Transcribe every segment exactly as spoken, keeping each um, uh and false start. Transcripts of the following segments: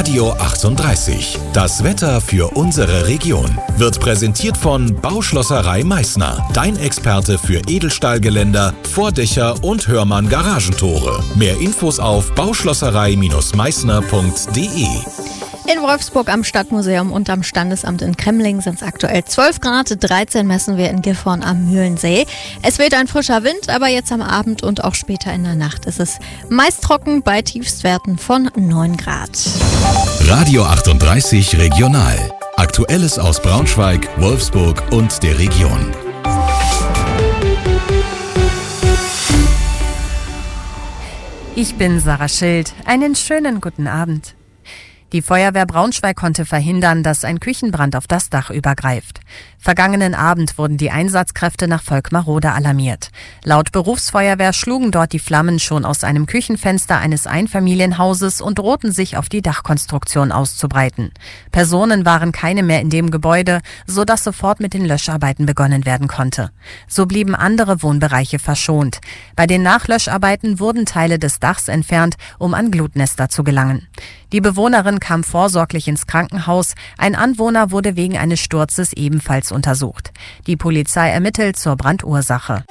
Radio achtunddreißig. Das Wetter für unsere Region wird präsentiert von Bauschlosserei Meißner. Dein Experte für Edelstahlgeländer, Vordächer und Hörmann Garagentore. Mehr Infos auf bauschlosserei Meißner punkt de. In Wolfsburg am Stadtmuseum und am Standesamt in Kremling sind es aktuell zwölf Grad, dreizehn messen wir in Gifhorn am Mühlensee. Es weht ein frischer Wind, aber jetzt am Abend und auch später in der Nacht ist es meist trocken bei Tiefstwerten von neun Grad. Radio achtunddreißig Regional. Aktuelles aus Braunschweig, Wolfsburg und der Region. Ich bin Sarah Schild. Einen schönen guten Abend. Die Feuerwehr Braunschweig konnte verhindern, dass ein Küchenbrand auf das Dach übergreift. Vergangenen Abend wurden die Einsatzkräfte nach Volkmarode alarmiert. Laut Berufsfeuerwehr schlugen dort die Flammen schon aus einem Küchenfenster eines Einfamilienhauses und drohten sich auf die Dachkonstruktion auszubreiten. Personen waren keine mehr in dem Gebäude, sodass sofort mit den Löscharbeiten begonnen werden konnte. So blieben andere Wohnbereiche verschont. Bei den Nachlöscharbeiten wurden Teile des Dachs entfernt, um an Glutnester zu gelangen. Die Bewohnerin kam vorsorglich ins Krankenhaus. Ein Anwohner wurde wegen eines Sturzes ebenfalls untersucht. Die Polizei ermittelt zur Brandursache.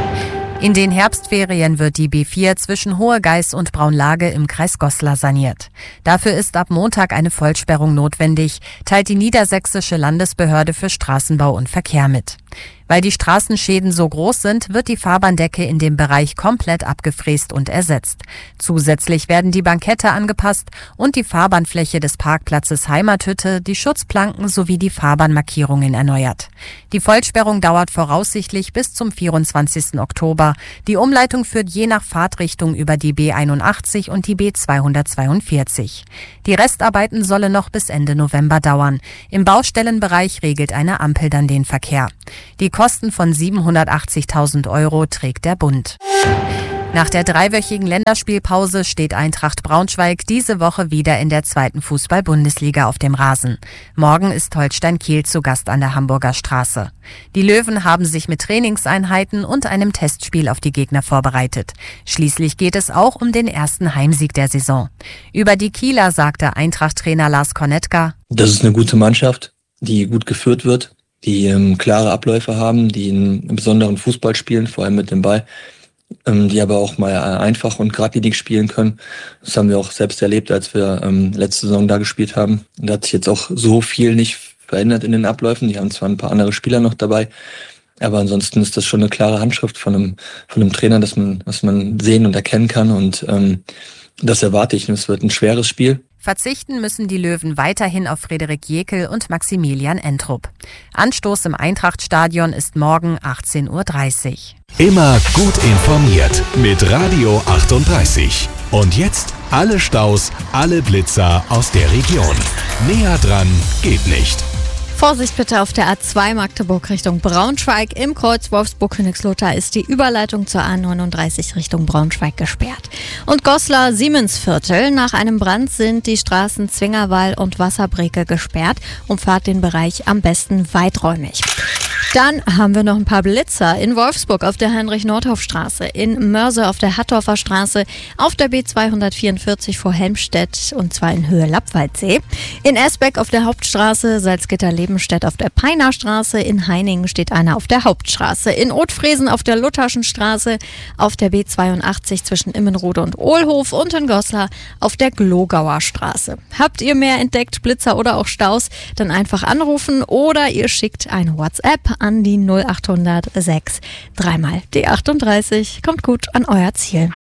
In den Herbstferien wird die B vier zwischen Hohe Geiß und Braunlage im Kreis Goslar saniert. Dafür ist ab Montag eine Vollsperrung notwendig, teilt die Niedersächsische Landesbehörde für Straßenbau und Verkehr mit. Weil die Straßenschäden so groß sind, wird die Fahrbahndecke in dem Bereich komplett abgefräst und ersetzt. Zusätzlich werden die Bankette angepasst und die Fahrbahnfläche des Parkplatzes Heimathütte, die Schutzplanken sowie die Fahrbahnmarkierungen erneuert. Die Vollsperrung dauert voraussichtlich bis zum vierundzwanzigsten Oktober. Die Umleitung führt je nach Fahrtrichtung über die B einundachtzig und die B zweihundertzweiundvierzig. Die Restarbeiten sollen noch bis Ende November dauern. Im Baustellenbereich regelt eine Ampel dann den Verkehr. Die Kosten von siebenhundertachtzigtausend Euro trägt der Bund. Nach der dreiwöchigen Länderspielpause steht Eintracht Braunschweig diese Woche wieder in der zweiten Fußball-Bundesliga auf dem Rasen. Morgen ist Holstein Kiel zu Gast an der Hamburger Straße. Die Löwen haben sich mit Trainingseinheiten und einem Testspiel auf die Gegner vorbereitet. Schließlich geht es auch um den ersten Heimsieg der Saison. Über die Kieler sagte Eintracht-Trainer Lars Kornetka: Das ist eine gute Mannschaft, die gut geführt wird, die ähm, klare Abläufe haben, die einen besonderen Fußball spielen, vor allem mit dem Ball, ähm, die aber auch mal einfach und geradlinig spielen können. Das haben wir auch selbst erlebt, als wir ähm, letzte Saison da gespielt haben. Und da hat sich jetzt auch so viel nicht verändert in den Abläufen. Die haben zwar ein paar andere Spieler noch dabei, aber ansonsten ist das schon eine klare Handschrift von einem, von einem Trainer, dass man, was man sehen und erkennen kann. Und ähm, das erwarte ich. Und es wird ein schweres Spiel. Verzichten müssen die Löwen weiterhin auf Frederik Jekel und Maximilian Entrup. Anstoß im Eintrachtstadion ist morgen achtzehn Uhr dreißig. Immer gut informiert mit Radio achtunddreißig. Und jetzt alle Staus, alle Blitzer aus der Region. Näher dran geht nicht. Vorsicht bitte auf der A zwei Magdeburg Richtung Braunschweig. Im Kreuz Wolfsburg-Königslutter ist die Überleitung zur A neununddreißig Richtung Braunschweig gesperrt. Und Goslar-Siemensviertel. Nach einem Brand sind die Straßen Zwingerwall und Wasserbreke gesperrt. Umfahrt den Bereich am besten weiträumig. Dann haben wir noch ein paar Blitzer in Wolfsburg auf der Heinrich-Nordhoff-Straße, in Mörse auf der Hattorfer Straße, auf der B zweihundertvierundvierzig vor Helmstedt und zwar in Höhe Lappwaldsee, in Esbeck auf der Hauptstraße, Salzgitter-Lebenstedt auf der Peiner Straße, in Heiningen steht einer auf der Hauptstraße, in Othfriesen auf der Lutherschen Straße, auf der B zweiundachtzig zwischen Immenrode und Ohlhof und in Goslar auf der Glogauer Straße. Habt ihr mehr entdeckt, Blitzer oder auch Staus, dann einfach anrufen oder ihr schickt eine WhatsApp an die null achthundert sechs, dreimal die achtunddreißig. Kommt gut an euer Ziel.